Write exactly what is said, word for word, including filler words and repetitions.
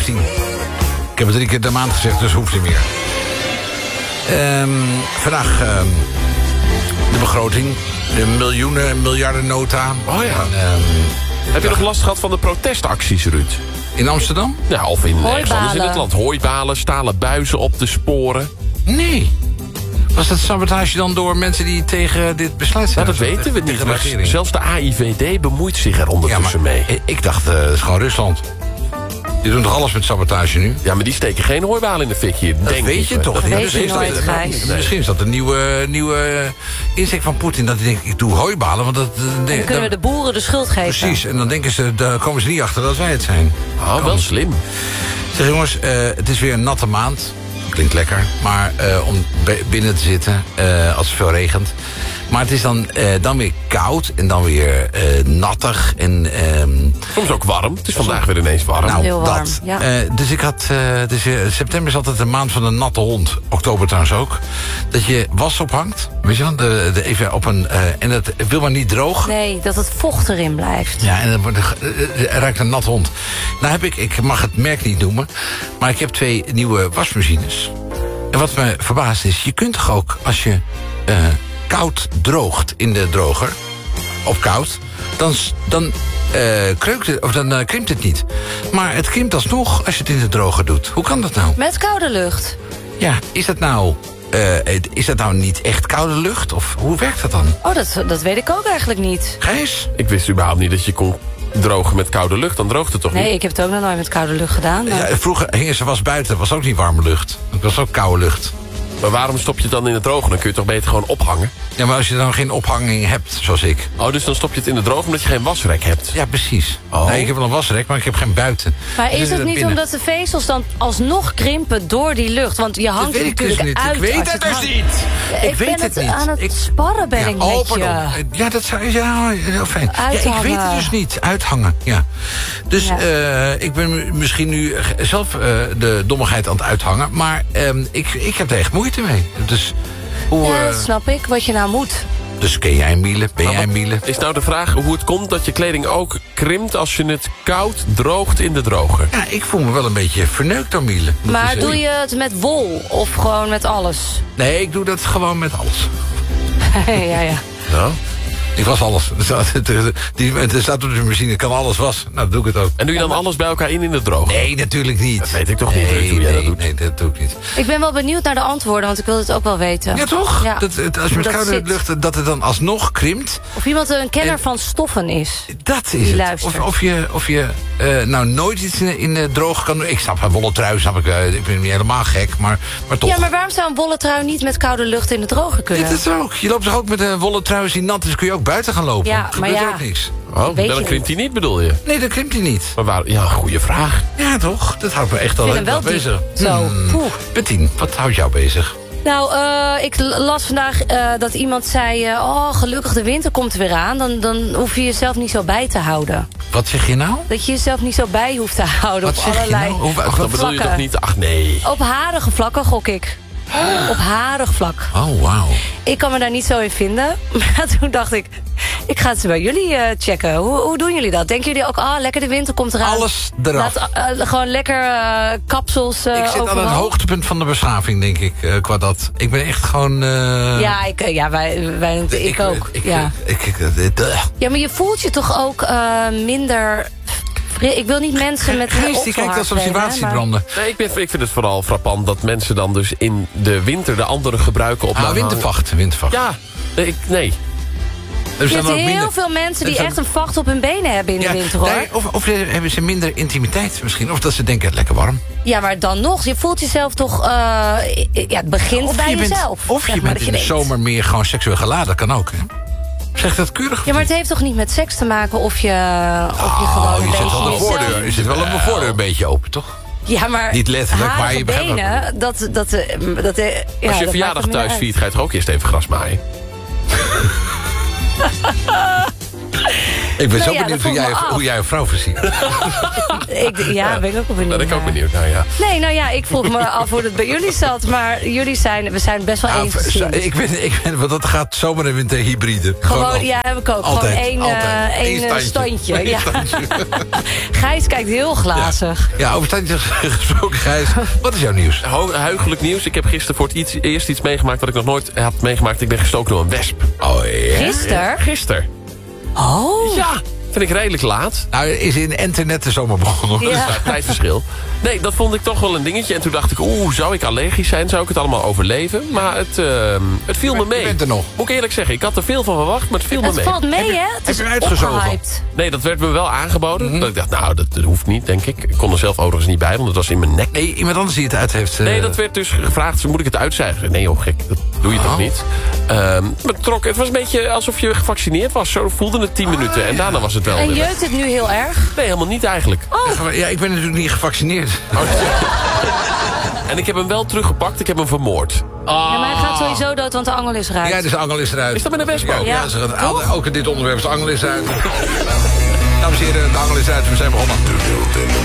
vijftien. Ik heb het drie keer de maand gezegd, dus hoeft niet meer. Um, vandaag um, de begroting. De miljoenen, miljarden nota. Oh ja. En, um, heb je nog last gehad van de protestacties, Ruud? In Amsterdam? Ja, of in, ergens anders in het land. Hooibalen, stalen buizen op de sporen. Nee. Was dat sabotage dan door mensen die tegen dit besluit zijn? Nou, dat weten we niet. Maar zelfs de A I V D bemoeit zich er ondertussen ja, maar, mee. Ik dacht, uh, het is gewoon Rusland. Die doen toch alles met sabotage nu? Ja, maar die steken geen hooibalen in de fik hier. Dat denk weet ik. je toch? Dat niet? weet je nooit, Gijs. Nee. Misschien is dat een nieuwe, nieuwe inzicht van Poetin. Dat hij denkt, ik doe hooibalen. Want dat, dan nee, kunnen we de boeren de schuld geven. Precies, en dan denken ze, daar komen ze niet achter dat wij het zijn. Oh, wel slim. Zeg jongens, uh, het is weer een natte maand. Klinkt lekker. Maar uh, om binnen te zitten uh, als het veel regent. Maar het is dan, uh, dan weer koud en dan weer uh, nattig. En, um, soms ook warm. Het is vandaag weer ineens warm. Nou, heel warm, dat. Ja. Uh, dus ik had, uh, dus, uh, september is altijd de maand van de natte hond. Oktober trouwens ook. Dat je was ophangt. Weet je wel? De, de, even op een, uh, en dat wil maar niet droog. Nee, dat het vocht erin blijft. Ja, en dan wordt er, uh, er ruikt een nat hond. Nou heb ik, ik mag het merk niet noemen. Maar ik heb twee nieuwe wasmachines. En wat me verbaast is, je kunt toch ook als je uh, koud droogt in de droger, op koud, dan, dan, uh, kreukt het, of dan uh, krimpt het niet. Maar het krimpt alsnog als je het in de droger doet. Hoe kan dat nou? Met koude lucht. Ja, is dat nou, uh, is dat nou niet echt koude lucht? Of hoe werkt dat dan? Oh, dat, dat weet ik ook eigenlijk niet. Gijs? Ik wist überhaupt niet dat je kon drogen met koude lucht. Dan droogt het toch nee, niet? Nee, ik heb het ook nog nooit met koude lucht gedaan. Ja, vroeger hingen ze was buiten, was ook niet warme lucht. Het was ook koude lucht. Maar waarom stop je het dan in het droge? Dan kun je het toch beter gewoon ophangen? Ja, maar als je dan geen ophanging hebt, zoals ik. Oh, dus dan stop je het in het droge omdat je geen wasrek hebt? Ja, precies. Oh. Nee, ik heb wel een wasrek, maar ik heb geen buiten. Maar Dus is het er niet binnen. omdat de vezels dan alsnog krimpen door die lucht? Want je hangt Dat weet er ik dus natuurlijk niet. uit. Ik weet als het je dus hangt. niet. Ja, Ik ik weet ben het niet. aan het Ik- sparren ben ik Ja, met oh, pardon. je. Ja, dat zou ja, heel fijn. Ja, ik Uithangen. weet het dus niet. Uithangen, ja. Dus Ja. uh, ik ben misschien nu zelf uh, de dommigheid aan het uithangen. Maar um, ik, ik heb er echt moeite mee. Dus, hoe, Ja, uh, dat snap ik, wat je nou moet. dus ken jij Miele? Ben Maar jij wat Miele? Is nou de vraag hoe het komt dat je kleding ook krimpt als je het koud droogt in de droger? Ja, ik voel me wel een beetje verneukt door Miele. moet Maar ik doe zeggen. je het met wol of gewoon met alles? Nee, ik doe dat gewoon met alles. ja, ja. Nou. Ik was alles. Er staat, die, er staat op de machine, kan alles wassen. Nou, dat doe ik het ook. En doe je dan alles bij elkaar in in de droger? Nee, natuurlijk niet. Dat weet ik toch niet, nee, Ruud, hoe jij nee, dat doet. Nee, dat doe ik niet. Ik ben wel benieuwd naar de antwoorden, want ik wil het ook wel weten. Ja, toch? Ja. Dat, het, als je met Dat koude zit. lucht, dat het dan alsnog krimpt. Of iemand een kenner En- van stoffen is. Dat is Die het. luistert. Of, of je, of je uh, nou nooit iets in, in de droog kan doen. Ik snap een wollen trui, snap ik. Uh, ik ben niet helemaal gek, maar, maar toch. Ja, maar waarom zou een wollen trui niet met koude lucht in de droger kunnen? Dit is ook. Je loopt toch ook met een wollen trui als die nat is, kun je ook buiten gaan lopen. Ja, Er maar gebeurt ja. ook niks. Oh, Weet dan je krimpt hij niet, bedoel je? Nee, dat krimpt hij niet. Maar waar, ja, goede vraag. Ja, toch? Dat houdt me echt al Ik vind hem wel bezig. diep. Zo, poeh. Bettien, wat houdt jou bezig? Nou, uh, ik las vandaag uh, dat iemand zei... Uh, oh, gelukkig, de winter komt er weer aan. Dan, dan hoef je jezelf niet zo bij te houden. Wat zeg je nou? Dat je jezelf niet zo bij hoeft te houden. Wat op zeg je allerlei... nou? Hoe- Ach, wat- dan bedoel je vlakken. toch niet? Ach, nee. Op harige vlakken gok ik. Op harig vlak. Oh, wauw. Ik kan me daar niet zo in vinden. Maar toen dacht ik, ik ga het bij jullie uh, checken. Hoe, hoe doen jullie dat? Denken jullie ook, ah, lekker de winter komt eraan. Alles eraf. Laat, uh, gewoon lekker uh, kapsels uh, Ik zit overal. aan het hoogtepunt van de beschaving, denk ik, uh, qua dat. Ik ben echt gewoon... Uh, Ja, ik, uh, ja wij, wij, ik, ik ook. Ik, ja. ik, ik, ik, uh, ja, maar je voelt je toch ook uh, minder... Ik wil niet mensen met... Gijs, die kijkt als observatiebranden. Nee, ik, ben, ik vind het vooral frappant dat mensen dan dus in de winter de andere gebruiken op Ah, lang wintervacht, wintervacht. Ja, nee, ik, nee. Er Je zijn hebt ook heel minder- veel mensen die er zijn- echt een vacht op hun benen hebben in Ja, de winter, hoor. nee, of, of hebben ze minder intimiteit misschien. Of dat ze denken, lekker warm. Ja, maar dan nog, je voelt jezelf toch... Uh, ja, het begint Of bij je bent, jezelf. of zeg je maar, bent dat in de denkt. zomer meer gewoon seksueel geladen. Dat kan ook, hè? Zeg dat keurig? Ja, maar het heeft toch niet met seks te maken of je, of je gewoon Oh, een je zit beetje wel de jezelf- voordeur. Je zit wel een voordeur een beetje open, toch? Ja, maar Niet letterlijk, maar harige je begrijpt wat ik benen, dat... dat, eh, dat eh, ja, Als je dat verjaardag maakt er thuis minder viert, ga je toch ook eerst even gras maaien? Ik ben Nou zo ja, benieuwd dat hoe vroeg jij, me af. hoe jij een vrouw versiert. Ik, ja, ben ik ook wel benieuwd. Ben ik ook naar. benieuwd naar, ja. Nee, nou ja, ik vroeg me af hoe het bij jullie zat. Maar jullie zijn, we zijn best wel Ah, eensgezind. ik ben, ik ben, want dat gaat zomer en winter hybride. Gewoon, al- ja, heb ik ook. altijd, Gewoon één, altijd. eh, één Eén eh, standje. standje. Eén Ja. standje. Gijs kijkt heel glazig. Ja, over standjes gesproken, Gijs. Wat is jouw nieuws? Ho- Huigelijk nieuws. Ik heb gisteren voor het iets, eerst iets meegemaakt wat ik nog nooit had meegemaakt. Ik ben gestoken door een wesp. Oh ja. Gisteren? Gisteren. Oh. Ja, vind ik redelijk laat. Nou, is in Enter net de zomer begonnen. Ja. Ja, tijdverschil. Nee, dat vond ik toch wel een dingetje. En toen dacht ik, oeh, zou ik allergisch zijn? Zou ik het allemaal overleven? Maar het, uh, het viel me Je mee. bent er nog. Moet ik eerlijk zeggen, ik had er veel van verwacht, maar het viel me Het mee. valt mee, hè? Het heb is je hem uitgezogen? opgehyped. Nee, dat werd me wel aangeboden. Mm-hmm. Dat ik dacht, nou, dat, dat hoeft niet, denk ik. Ik kon er zelf overigens niet bij, want het was in mijn nek. Nee, iemand anders die het uit heeft... Uh... Nee, dat werd dus gevraagd, moet ik het uitzuigen? Nee joh, gek, dat doe je Oh. toch niet? Um, maar het, trok, het was een beetje alsof je gevaccineerd was. Zo voelde het tien minuten Ah, en daarna was het wel En weer weg. jeukt het nu heel erg? Nee, helemaal niet eigenlijk. Oh, Ja, ik ben natuurlijk niet gevaccineerd. En ik heb hem wel teruggepakt, ik heb hem vermoord. ja, maar hij gaat sowieso dood, want de angel is eruit. Ja, dus de angel is eruit. Is dat met een wesp ook? Ja, Ja. ja, ze gaan, ook in dit onderwerp is de angel is eruit. Dames en heren, de angel is eruit. We zijn begonnen.